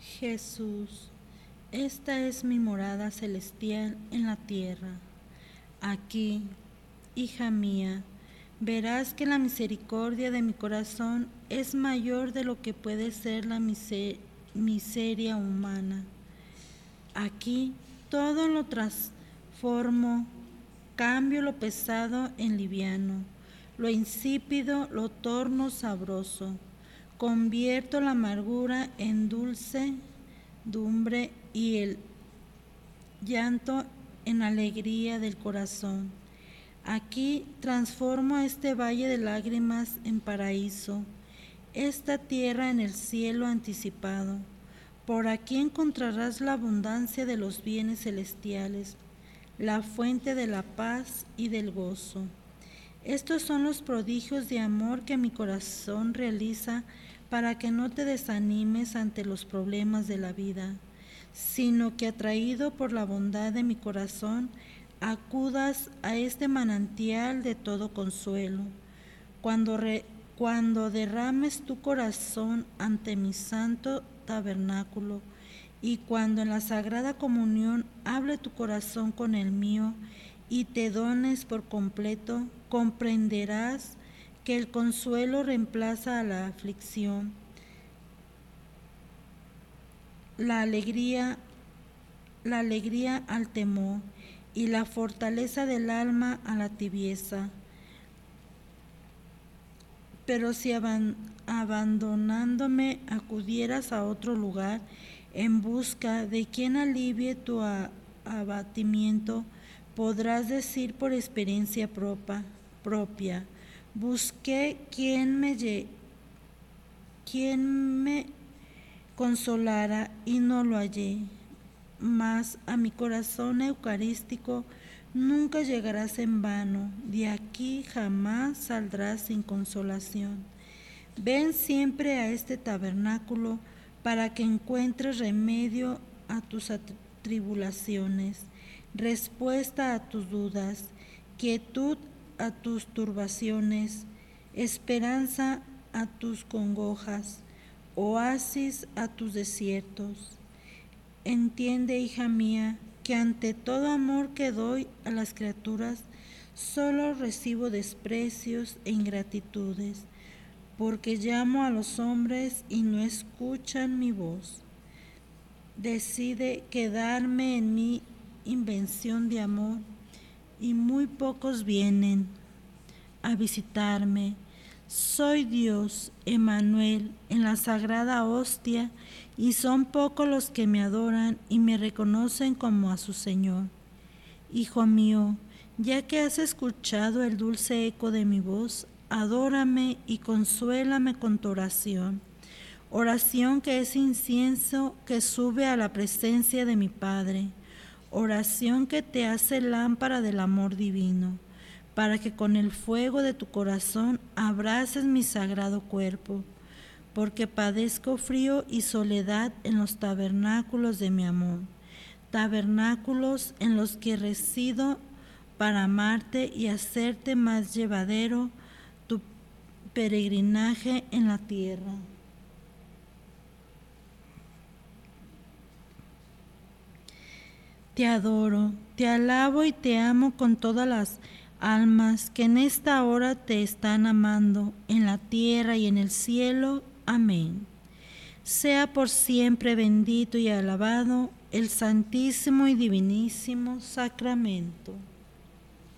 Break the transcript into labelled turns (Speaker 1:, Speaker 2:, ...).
Speaker 1: Jesús, esta es mi morada celestial en la tierra. Aquí, hija mía, verás que la misericordia de mi corazón es mayor de lo que puede ser la miseria humana. Aquí todo lo transformo, cambio lo pesado en liviano, lo insípido lo torno sabroso, convierto la amargura en dulce dumbre y el llanto en alegría del corazón. Aquí transformo este valle de lágrimas en paraíso, esta tierra en el cielo anticipado. Por aquí encontrarás la abundancia de los bienes celestiales, la fuente de la paz y del gozo. Estos son los prodigios de amor que mi corazón realiza para que no te desanimes ante los problemas de la vida, sino que atraído por la bondad de mi corazón, acudas a este manantial de todo consuelo. Cuando derrames tu corazón ante mi santo tabernáculo y cuando en la sagrada comunión hable tu corazón con el mío y te dones por completo, comprenderás que el consuelo reemplaza a la aflicción, la alegría al temor y la fortaleza del alma a la tibieza. Pero si abandonándome acudieras a otro lugar en busca de quien alivie tu abatimiento, podrás decir por experiencia propia, busqué quien me consolara y no lo hallé, mas a mi corazón eucarístico nunca llegarás en vano, de aquí jamás saldrás sin consolación. Ven siempre a este tabernáculo para que encuentres remedio a tus tribulaciones, respuesta a tus dudas, quietud a tus turbaciones, esperanza a tus congojas, oasis a tus desiertos. Entiende, hija mía, que ante todo amor que doy a las criaturas, solo recibo desprecios e ingratitudes, porque llamo a los hombres y no escuchan mi voz. Decide quedarme en mi invención de amor, y muy pocos vienen a visitarme. Soy Dios, Emmanuel, en la sagrada hostia, y son pocos los que me adoran y me reconocen como a su Señor. Hijo mío, ya que has escuchado el dulce eco de mi voz, adórame y consuélame con tu oración. Oración que es incienso que sube a la presencia de mi Padre. Oración que te hace lámpara del amor divino, para que con el fuego de tu corazón abraces mi sagrado cuerpo, porque padezco frío y soledad en los tabernáculos de mi amor, tabernáculos en los que resido para amarte y hacerte más llevadero tu peregrinaje en la tierra. Te adoro, te alabo y te amo con todas las almas que en esta hora te están amando, en la tierra y en el cielo. Amén. Sea por siempre bendito y alabado el santísimo y divinísimo sacramento.